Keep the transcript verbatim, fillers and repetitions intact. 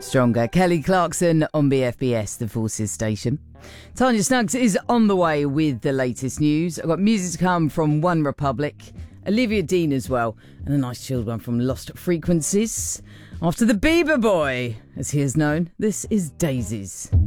Stronger. Kelly Clarkson on B F B S, the Forces station. Tanya Snuggs is on the way with the latest news. I've got music to come from One Republic, Olivia Dean as well, and a nice chilled one from Lost Frequencies. After the Bieber Boy, as he is known, this is Daisies.